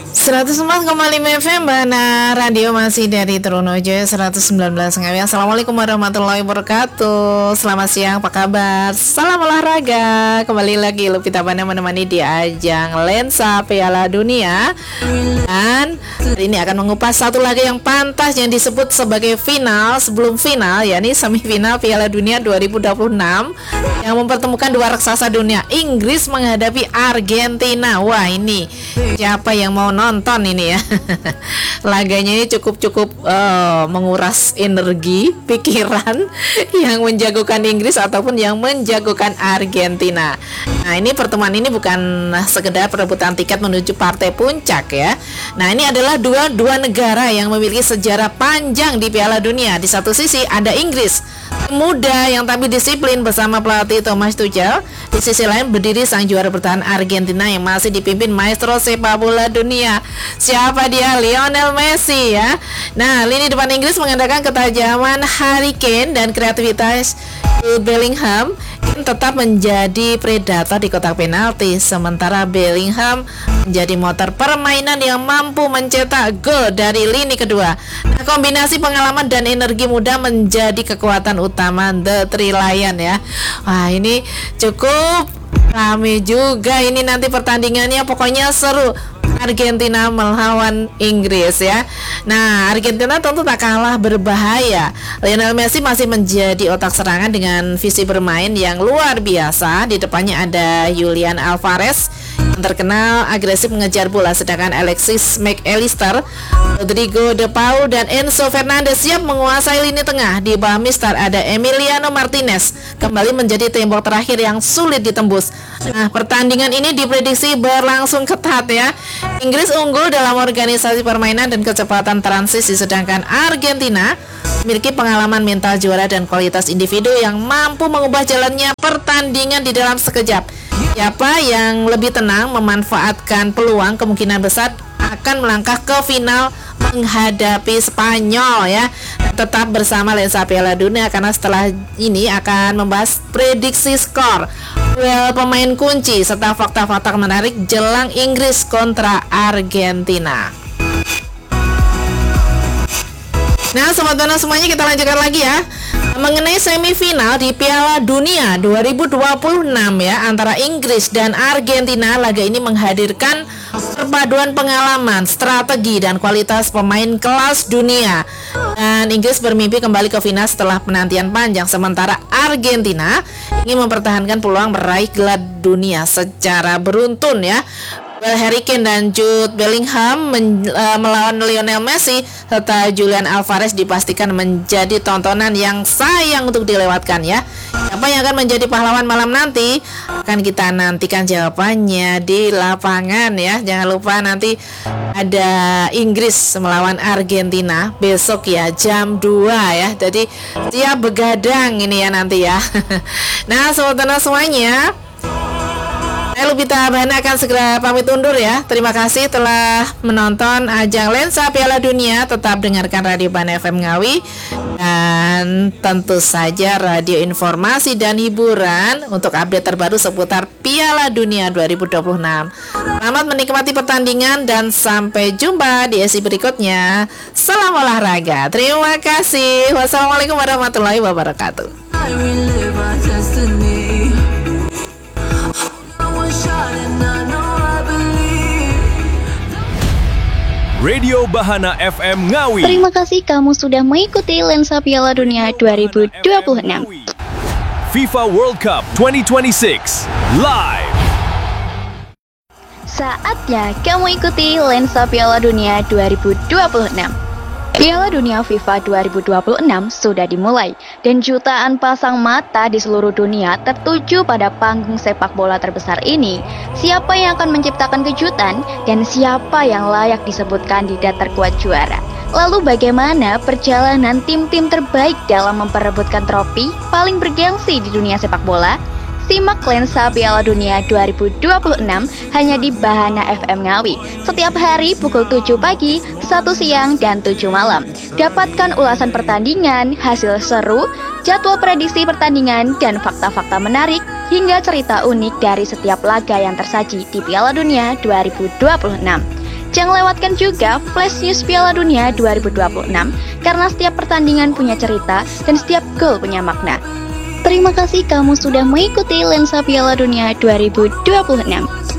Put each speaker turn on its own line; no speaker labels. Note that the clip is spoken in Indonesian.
104,5 FM Bahana Radio masih dari Trunojo 119 Ngawi. Assalamualaikum warahmatullahi wabarakatuh. Selamat siang, apa kabar? Salam olahraga. Kembali lagi Lupita Bana menemani di ajang Lensa Piala Dunia. Dan hari ini akan mengupas satu laga yang pantas yang disebut sebagai final sebelum final, yakni semifinal Piala Dunia 2026 yang mempertemukan dua raksasa dunia, Inggris menghadapi Argentina. Wah, ini siapa yang mau nonton ini ya? Laganya ini cukup menguras energi, pikiran yang menjagokan Inggris ataupun yang menjagokan Argentina. Nah, ini pertemuan ini bukan sekedar perebutan tiket menuju partai puncak ya. Nah, ini adalah dua negara yang memiliki sejarah panjang di Piala Dunia. Di satu sisi ada Inggris, muda yang tapi disiplin bersama pelatih Thomas Tuchel. Di sisi lain berdiri sang juara bertahan Argentina yang masih dipimpin maestro sepak bola dunia. Siapa dia? Lionel Messi ya. Nah, lini depan Inggris mengandalkan ketajaman Harry Kane dan kreativitas Jude Bellingham yang tetap menjadi predator di kotak penalti, sementara Bellingham menjadi motor permainan yang mampu mencetak gol dari lini kedua. Nah, kombinasi pengalaman dan energi muda menjadi kekuatan utama The Three Lion ya. Wah, ini cukup rame juga ini nanti pertandingannya, pokoknya seru. Argentina melawan Inggris ya. Nah, Argentina tentu tak kalah berbahaya. Lionel Messi masih menjadi otak serangan dengan visi bermain yang luar biasa. Di depannya ada Julian Alvarez yang terkenal agresif mengejar bola, sedangkan Alexis McAllister, Rodrigo De Paul dan Enzo Fernandez siap menguasai lini tengah. Di bawah Mister ada Emiliano Martinez kembali menjadi tembok terakhir yang sulit ditembus. Nah, pertandingan ini diprediksi berlangsung ketat ya. Inggris unggul dalam organisasi permainan dan kecepatan transisi, sedangkan Argentina memiliki pengalaman mental juara dan kualitas individu yang mampu mengubah jalannya pertandingan di dalam sekejap. Siapa yang lebih tenang memanfaatkan peluang, kemungkinan besar akan melangkah ke final menghadapi Spanyol ya. Tetap bersama Lensa Piala Dunia karena setelah ini akan membahas prediksi skor, pemain kunci serta fakta-fakta menarik jelang Inggris kontra Argentina. Nah, sobat Bana semuanya, kita lanjutkan lagi ya mengenai semifinal di Piala Dunia 2026 ya antara Inggris dan Argentina. Laga ini menghadirkan perpaduan pengalaman, strategi dan kualitas pemain kelas dunia. Dan Inggris bermimpi kembali ke final setelah penantian panjang, sementara Argentina ingin mempertahankan peluang meraih gelar dunia secara beruntun ya. Harry Kane dan Jude Bellingham melawan Lionel Messi serta Julian Alvarez dipastikan menjadi tontonan yang sayang untuk dilewatkan ya. Siapa yang akan menjadi pahlawan malam nanti akan kita nantikan jawabannya di lapangan ya. Jangan lupa nanti ada Inggris melawan Argentina besok ya jam 2 ya. Jadi siap begadang ini ya nanti ya. Nah, sobat semuanya, Lupita Bahana akan segera pamit undur ya. Terima kasih telah menonton ajang Lensa Piala Dunia. Tetap dengarkan Radio Bahana FM Ngawi dan tentu saja radio informasi dan hiburan untuk update terbaru seputar Piala Dunia 2026. Selamat menikmati pertandingan dan sampai jumpa di edisi berikutnya. Salam olahraga. Terima kasih. Wassalamualaikum warahmatullahi wabarakatuh.
Radio Bahana FM Ngawi.
Terima kasih kamu sudah mengikuti Lensa Piala Dunia 2026.
FIFA World Cup 2026 live.
Saatnya kamu ikuti Lensa Piala Dunia 2026. Piala Dunia FIFA 2026 sudah dimulai dan jutaan pasang mata di seluruh dunia tertuju pada panggung sepak bola terbesar ini. Siapa yang akan menciptakan kejutan dan siapa yang layak disebut kandidat terkuat juara? Lalu bagaimana perjalanan tim-tim terbaik dalam memperebutkan trofi paling bergengsi di dunia sepak bola? Simak Lensa Piala Dunia 2026 hanya di Bahana FM Ngawi setiap hari pukul 7 pagi, 1 siang, dan 7 malam. Dapatkan ulasan pertandingan, hasil seru, jadwal prediksi pertandingan, dan fakta-fakta menarik hingga cerita unik dari setiap laga yang tersaji di Piala Dunia 2026. Jangan lewatkan juga Flash News Piala Dunia 2026 karena setiap pertandingan punya cerita dan setiap gol punya makna. Terima kasih kamu sudah mengikuti Lensa Piala Dunia 2026.